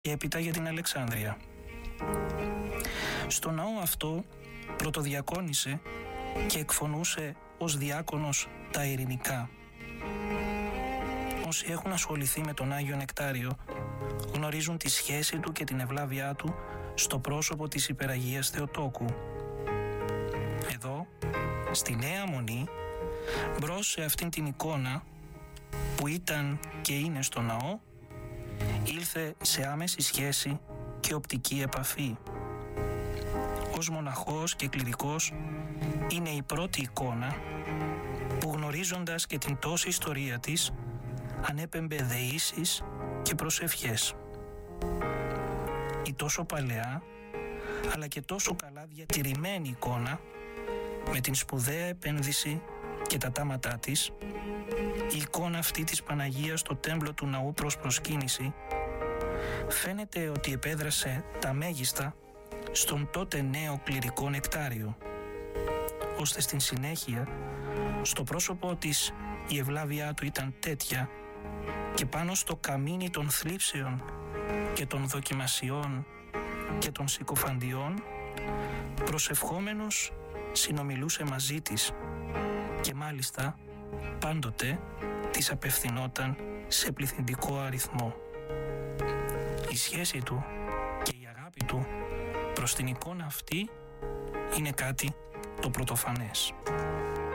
και έπειτα για την Αλεξάνδρεια. Στο ναό αυτό πρωτοδιακόνησε και εκφωνούσε ως διάκονος τα ειρηνικά. Όσοι έχουν ασχοληθεί με τον Άγιο Νεκτάριο γνωρίζουν τη σχέση του και την ευλάβειά του στο πρόσωπο της Υπεραγίας Θεοτόκου. Εδώ, στη Νέα Μονή, μπρος σε αυτήν την εικόνα που ήταν και είναι στο ναό, ήλθε σε άμεση σχέση και οπτική επαφή. Ως μοναχός και κληρικός είναι η πρώτη εικόνα που, γνωρίζοντας και την τόση ιστορία της, ανέπεμπε δεήσεις και προσευχές. Η τόσο παλαιά αλλά και τόσο καλά διατηρημένη εικόνα, με την σπουδαία επένδυση και τα τάματά της, η εικόνα αυτή της Παναγίας στο τέμπλο του ναού προς προσκύνηση, φαίνεται ότι επέδρασε τα μέγιστα στον τότε νέο κληρικό Νεκτάριο, ώστε στην συνέχεια στο πρόσωπό της η ευλάβειά του ήταν τέτοια και πάνω στο καμίνι των θλίψεων και των δοκιμασιών και των συκοφαντιών, προσευχόμενος συνομιλούσε μαζί της και μάλιστα πάντοτε της απευθυνόταν σε πληθυντικό αριθμό. Η σχέση του και η αγάπη του προς την εικόνα αυτή είναι κάτι το πρωτοφανές.